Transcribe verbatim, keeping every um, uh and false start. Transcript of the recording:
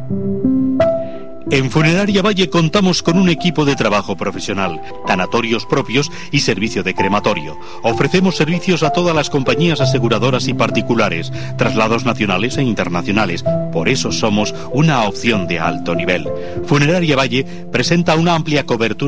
En Funeraria Valle contamos con un equipo de trabajo profesional, tanatorios propios y servicio de crematorio. Ofrecemos servicios a todas las compañías aseguradoras y particulares, traslados nacionales e internacionales. Por eso somos una opción de alto nivel. Funeraria Valle presenta una amplia cobertura